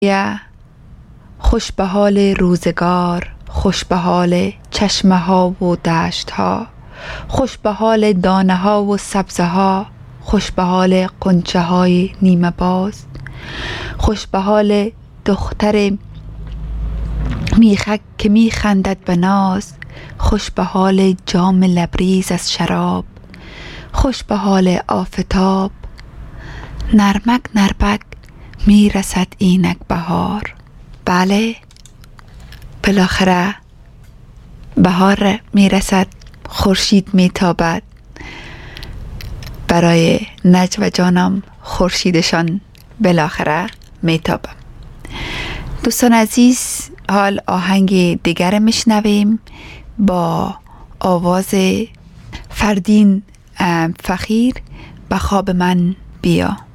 خوش به حال روزگار، خوش به حال چشمه ها و دشت ها، خوش به حال دانه ها و سبزه ها، خوش به حال غنچه های نیمه باز، خوش به حال دختر میخک که میخندد به ناز، خوش به حال جام لبریز از شراب، خوش به حال آفتاب. نرمک نرمک میرسد اینک بهار. بله، بالاخره بهار میرسد، خورشید میتابد. برای نجوى جانم خورشیدشان بالاخره میتابه. دوستان عزیز، حال آهنگ دیگر میشنویم با آواز فردین فخیر. به خواب من بیا.